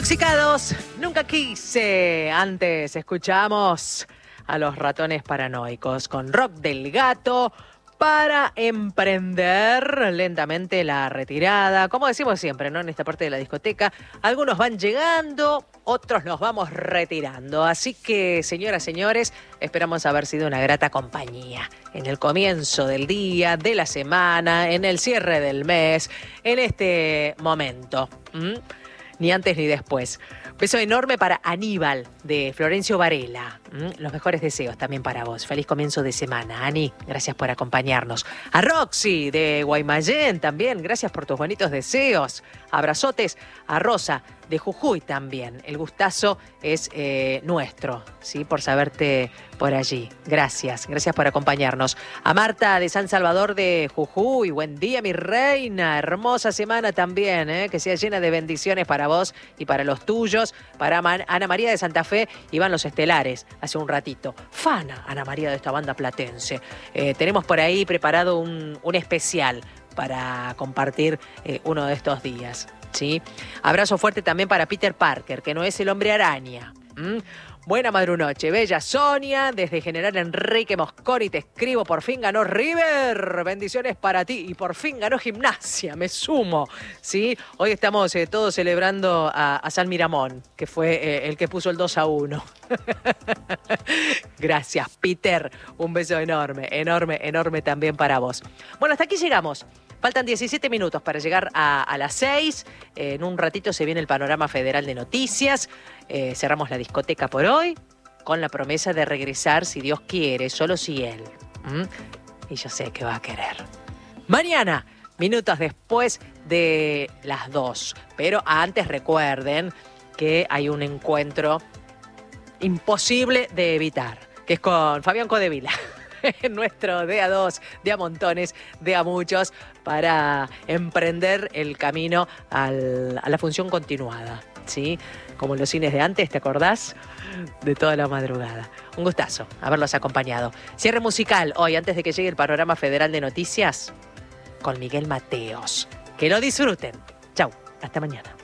Intoxicados, nunca quise. Antes escuchamos a los Ratones Paranoicos con Rock del Gato para emprender lentamente la retirada. Como decimos siempre, ¿no? En esta parte de la discoteca, algunos van llegando, otros nos vamos retirando. Así que, señoras, señores, esperamos haber sido una grata compañía en el comienzo del día, de la semana, en el cierre del mes, en este momento. Ni antes ni después. Beso enorme para Aníbal, de Florencio Varela. Los mejores deseos también para vos. Feliz comienzo de semana, Ani. Gracias por acompañarnos. A Roxy, de Guaymallén, también. Gracias por tus bonitos deseos. Abrazotes. A Rosa, de Jujuy, también. El gustazo es nuestro, ¿sí? Por saberte por allí. Gracias. Gracias por acompañarnos. A Marta, de San Salvador, de Jujuy. Buen día, mi reina. Hermosa semana también, ¿eh? Que sea llena de bendiciones para vos y para los tuyos. Para Ana María de Santa Fe, iban los estelares hace un ratito. Fana, Ana María, de esta banda platense. Tenemos por ahí preparado un especial para compartir uno de estos días, ¿sí? Abrazo fuerte también para Peter Parker, que no es el hombre araña. Buena madrunoche, bella Sonia, desde General Enrique Mosconi te escribo, por fin ganó River, bendiciones para ti, y por fin ganó Gimnasia, me sumo, ¿sí? Hoy estamos todos celebrando a San Miramón, que fue el que puso el 2-1. Gracias, Peter, un beso enorme, enorme, enorme también para vos. Bueno, hasta aquí llegamos. Faltan 17 minutos para llegar a las 6. En un ratito se viene el panorama federal de noticias. Cerramos la discoteca por hoy con la promesa de regresar, si Dios quiere, solo si Él. Y yo sé que va a querer. Mañana, minutos después de las 2. Pero antes recuerden que hay un encuentro imposible de evitar, que es con Fabián Codevila. Nuestro de a dos, de a montones, de a muchos, para emprender el camino a la función continuada, ¿sí? Como en los cines de antes, ¿te acordás? De toda la madrugada. Un gustazo haberlos acompañado. Cierre musical hoy, antes de que llegue el panorama federal de noticias, con Miguel Mateos. Que lo disfruten. Chau, hasta mañana.